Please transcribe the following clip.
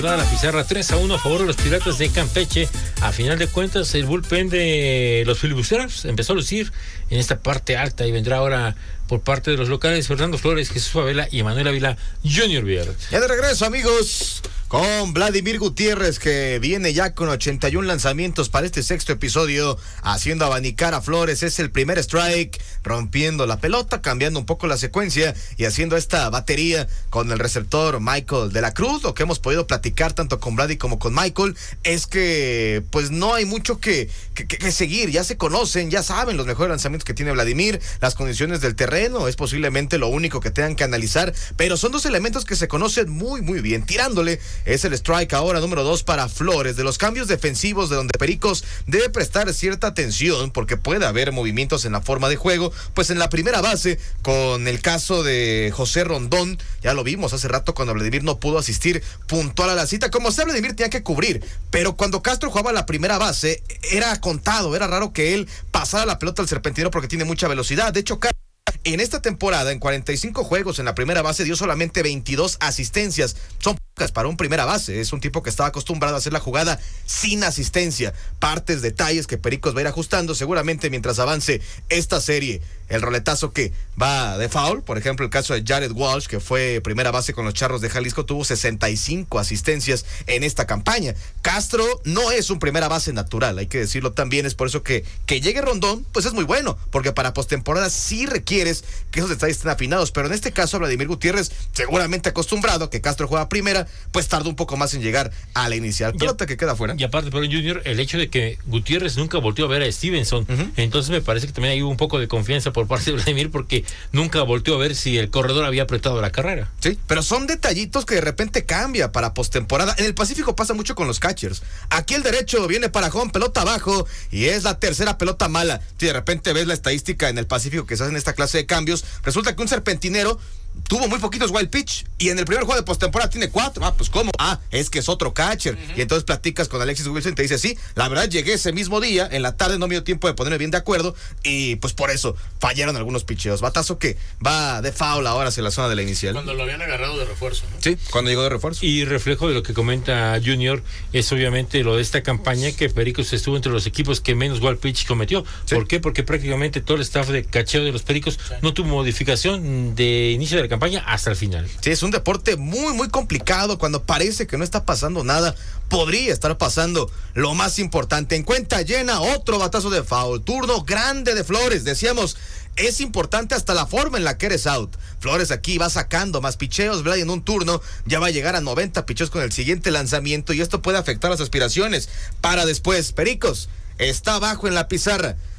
La pizarra 3-1 a favor de los Piratas de Campeche. A final de cuentas, el bullpen de los filibusteros empezó a lucir en esta parte alta y vendrá ahora por parte de los locales Fernando Flores, Jesús Favela y Emanuel Ávila Junior Villar. Ya de regreso, amigos, con Vladimir Gutiérrez, que viene ya con 81 lanzamientos para este sexto episodio, haciendo abanicar a Flores. Es el primer strike, rompiendo la pelota, cambiando un poco la secuencia y haciendo esta batería con el receptor Michael de la Cruz. Lo que hemos podido platicar tanto con Vladi como con Michael es que pues no hay mucho que seguir. Ya se conocen, ya saben los mejores lanzamientos que tiene Vladimir, las condiciones del terreno es posiblemente lo único que tengan que analizar, pero son dos elementos que se conocen muy bien. Tirándole es el strike ahora número 2 para Flores. De los cambios defensivos de donde Pericos debe prestar cierta atención porque puede haber movimientos en la forma de juego, pues en la primera base, con el caso de José Rondón, ya lo vimos hace rato cuando Vladimir no pudo asistir puntual a la cita. Como sea, Vladimir tenía que cubrir, pero cuando Castro jugaba la primera base era contado, era raro que él pasara la pelota al serpentinero porque tiene mucha velocidad. De hecho, en esta temporada, en 45 juegos en la primera base, dio solamente 22 asistencias. Son pocas para un primera base. Es un tipo que estaba acostumbrado a hacer la jugada sin asistencia. Partes, detalles que Pericos va a ir ajustando seguramente mientras avance esta serie. El roletazo que va de foul, por ejemplo, el caso de Jared Walsh, que fue primera base con los Charros de Jalisco, tuvo 65 asistencias en esta campaña. Castro no es un primera base natural, hay que decirlo también. Es por eso que llegue Rondón, pues es muy bueno, porque para postemporada sí requieres que esos detalles estén afinados, pero en este caso Vladimir Gutiérrez, seguramente acostumbrado a que Castro juega primera, pues tardó un poco más en llegar a la inicial. Pelota que queda fuera. Y aparte, pero Junior, el hecho de que Gutiérrez nunca volteó a ver a Stevenson, entonces me parece que también hay un poco de confianza por parte de Vladimir, porque nunca volteó a ver si el corredor había apretado la carrera. Sí, pero son detallitos que de repente cambia para postemporada. En el Pacífico pasa mucho con los catchers. Aquí el derecho viene para home, pelota abajo, y es la tercera pelota mala. Si de repente ves la estadística en el Pacífico que se hace en esta clase de cambios, resulta que un serpentinero tuvo muy poquitos wild pitch y en el primer juego de postemporada tiene 4. Pues ¿cómo? Es que es otro catcher. Y entonces platicas con Alexis Wilson y te dice, sí, la verdad llegué ese mismo día, en la tarde no me dio tiempo de ponerme bien de acuerdo y pues por eso fallaron algunos picheos. Batazo que va de foul ahora hacia la zona de la inicial. Cuando lo habían agarrado de refuerzo, ¿no? Sí, cuando llegó de refuerzo. Y reflejo de lo que comenta Junior es obviamente lo de esta campaña, que Pericos estuvo entre los equipos que menos wild pitch cometió. Sí. ¿Por qué? Porque prácticamente todo el staff de cacheo de los Pericos no tuvo modificación de inicio de la campaña hasta el final. Sí, es un deporte muy complicado. Cuando parece que no está pasando nada, podría estar pasando lo más importante. En cuenta llena, otro batazo de foul. Turno grande de Flores. Decíamos, es importante hasta la forma en la que eres out. Flores aquí va sacando más picheos. Vlad en un turno ya va a llegar a 90 picheos con el siguiente lanzamiento y esto puede afectar las aspiraciones para después. Pericos está abajo en la pizarra